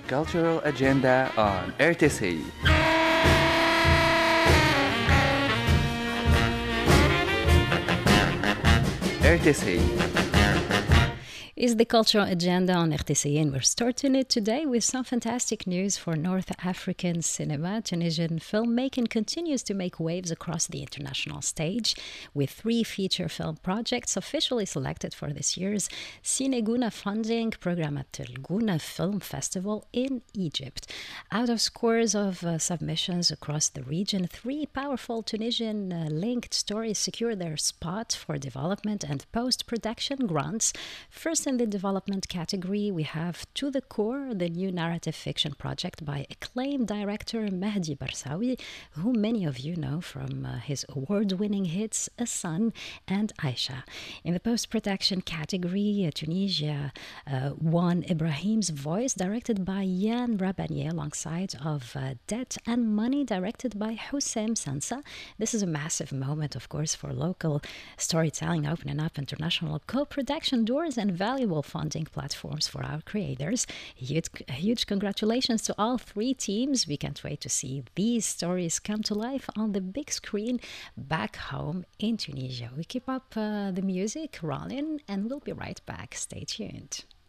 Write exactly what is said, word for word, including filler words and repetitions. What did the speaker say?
Cultural Agenda on R T C. R T C is the cultural agenda on R T C, and we're starting it today with some fantastic news for North African cinema. Tunisian filmmaking continues to make waves across the international stage, with three feature film projects officially selected for this year's Cinegouna funding program at the Gouna Film Festival in Egypt. Out of scores of uh, submissions across the region, three powerful Tunisian-linked uh, stories secure their spot for development and post-production grants. First, in the development category, we have To the Core, the new narrative fiction project by acclaimed director Mehdi Barsawi, who many of you know from uh, his award-winning hits A Son and Aisha. In the post-production category, uh, Tunisia uh, won Ibrahim's Voice, directed by Yann Rabanier, alongside of uh, Debt and Money, directed by Houssem Sansa. This is a massive moment, of course, for local storytelling, opening up international co-production doors and valuable funding platforms for our creators. Huge, huge congratulations to all three teams. We can't wait to see these stories come to life on the big screen back home in Tunisia. We keep up uh, the music rolling, and we'll be right back. Stay tuned.